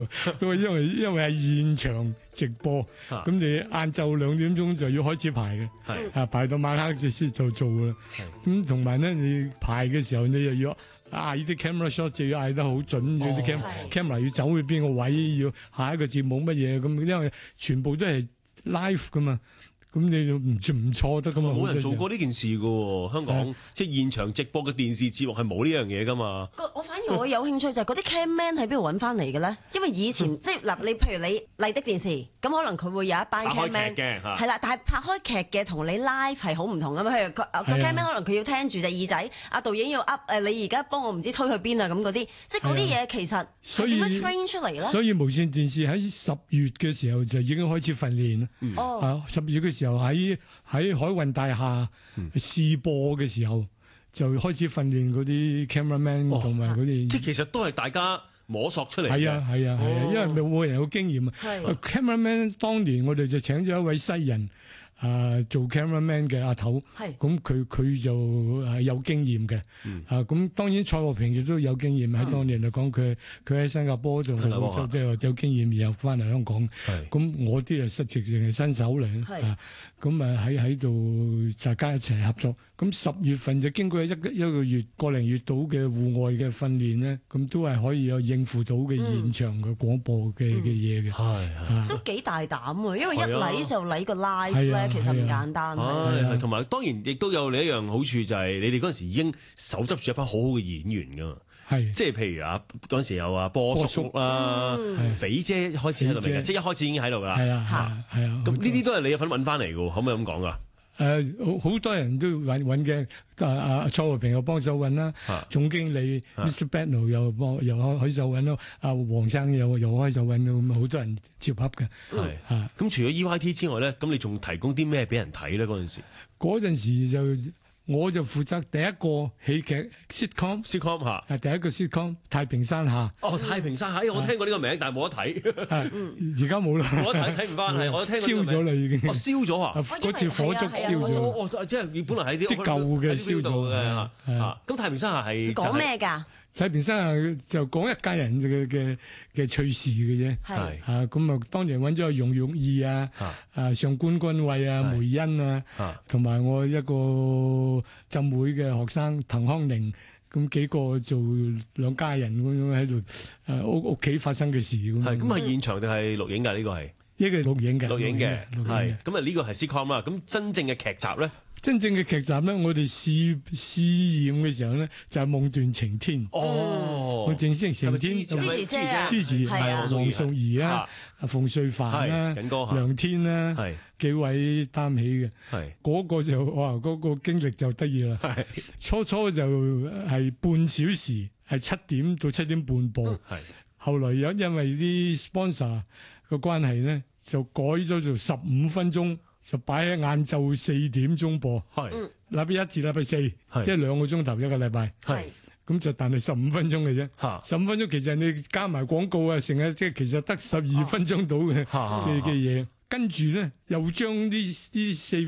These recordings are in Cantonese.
因為係現場直播，咁你晏晝2點鐘就要開始排嘅，排到晚黑先就做啦。咁同埋咧，你排嘅時候你又要嗌啲 camera shot 就要嗌得好準，要啲 camera 要走去邊個位，要下一個節目乜嘢咁，因為全部都係 live 噶嘛。咁你唔錯得噶嘛？ 冇人做過呢件事噶喎，香港即係現場直播嘅電視節目係冇呢樣嘢噶嘛。 我反而我有興趣就係嗰啲 camman 喺邊度揾翻嚟嘅咧？因為以前即係嗱，你譬如你麗的電視咁，可能佢會有一班 camman 嘅係啦，但係拍開劇嘅同你 live 係好唔同噶嘛。譬如個 camman 可能佢要聽住隻耳仔，導演要你而家幫我唔知推去邊啊咁嗰啲，即係嗰啲嘢其實係點樣 train 出嚟咧？ 所以無線電視喺10月嘅時候就已經開始訓練啦。10月嘅時候喺海運大廈試播嘅時候就開始訓練嗰啲 cameraman 同埋嗰啲， 即係其實都係大家摸索出嚟嘅。係啊，因為冇人有經驗啊。cameraman 當年我哋就請咗一位西人做 cameraman 嘅阿頭，咁佢就有經驗嘅。咁當然蔡和平亦都有經驗，喺當年嚟講，佢喺新加坡就即係有經驗，然後翻嚟香港。咁我啲係直情係新手嚟，咁喺度大家一齊合作。咁10月份就經過一個月個零月到嘅戶外嘅訓練咧，咁都係可以有應付到嘅現場嘅廣播嘅嘢嘅。 都幾大膽啊！因為一嚟就嚟個 live 咧，其實唔簡單。 同埋當然亦都有另一樣好處，就係你哋嗰陣時已經手執住一班好好嘅演員噶嘛。即係譬如嗰陣時有波叔啦、肥姐開始喺度未嘅，即係一開始已經喺度噶啦。係啊。咁呢啲都係你有份揾翻嚟嘅喎，可唔可以咁講噶？ 好多人都揾嘅，蔡和平又幫手揾啦，總經理 Mr. Beno 又開手揾咯，黃生又開手揾咯，咁好多人接洽嘅。 咁除咗 EYT 之外咧，咁你仲提供啲咩俾人睇咧？嗰陣時我就負責第一個喜劇 sitcom 嚇，第一個 sitcom 太平山下。 太平山下，我聽過呢個名，但係冇得睇。 而家冇啦， 冇得睇唔翻。係我都聽過。 燒咗啦已經。 燒咗啊！ 嗰次火燭燒咗。 即係本來喺啲舊嘅燒咗嘅。咁太平山下係講咩㗎？ 太平山下就講一家人嘅趣事嘅啫。咁當年揾咗容玉意上官君慧梅欣同埋我一個浸會嘅學生滕康寧，咁幾個做兩家人咁樣喺度屋企發生嘅事咁。 咁係現場定係錄影㗎？呢個係呢個錄影嘅。 錄影嘅係。咁呢個係 sitcom 啦。咁真正嘅劇集咧？ 真正嘅劇集咧，我哋試驗嘅時候咧，就係夢斷晴天。夢斷晴天，芝芝黃淑儀馮瑞凡梁天幾位擔起嘅。嗰個就嗰個經歷就得意啦。初就係半小時，係7點到7點半播。後來因為啲 sponsor 嘅關係咧，就改咗做15分鐘。就擺喺晏晝4點鐘播，禮拜1至禮拜4，即係2個鐘頭一個禮拜。咁就但係15分鐘嘅啫，15分鐘其實你加埋廣告成日即係其實得12分鐘到嘅嘢。跟住咧又將啲四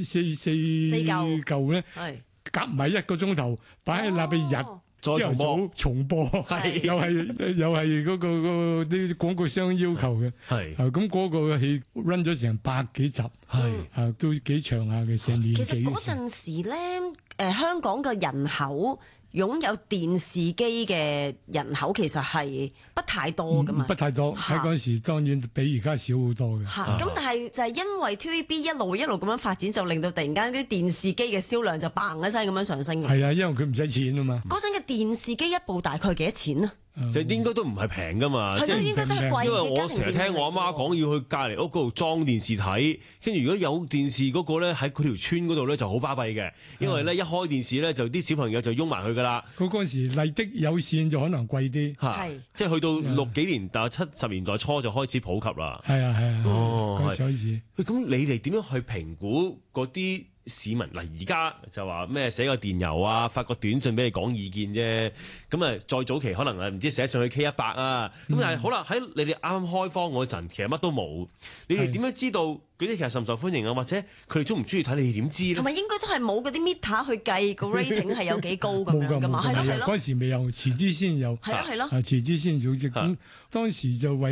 嚿咧夾埋1個鐘頭擺喺禮拜日。朝頭早重播，又係嗰個啲廣告商要求嘅，咁嗰個戲 run 咗成100幾集，都幾長下嘅，成年幾。 其實嗰陣時咧，香港嘅人口擁有電視機嘅人口其實係不太多噶嘛， 不太多喺嗰陣時，當然比而家少好多嘅。 咁但係就係因為 TVB 一路咁樣發展，就令到突然間啲電視機嘅銷量就嘭一聲咁樣上升。 係啊，因為佢唔使錢啊嘛。 嗰陣嘅電視機一部大概幾多錢啊？ 就應該都唔係平噶嘛， 即係應該都係貴嘅。 因為我成日聽我阿媽講要去隔離屋嗰度裝電視睇，跟住如果有電視嗰個咧喺佢條村嗰度咧就好巴閉嘅，因為咧一開電視咧就啲小朋友就擁埋去噶啦。 嗰陣時麗的有線就可能貴啲， 即係去到60幾年代70年代初就開始普及啦。 係啊，嗰陣時開始。 咁你哋點樣去評估嗰啲市民嗱，而家就話咩寫個電郵啊，發個短信俾你講意見啫。咁啊，再早期可能唔知寫上去 K100啊。咁但係好啦，喺你哋啱啱開荒嗰陣，其實乜都冇。你哋點樣知道嗰啲其實受唔受歡迎啊？或者佢哋中唔中意睇？你哋點知咧？ 同埋應該都係冇嗰啲 meter 去計個 rating 係有幾高咁樣噶嘛？係咯係咯。 嗰時未有，遲啲先有。 係咯係咯。 遲啲先組織。咁當時就為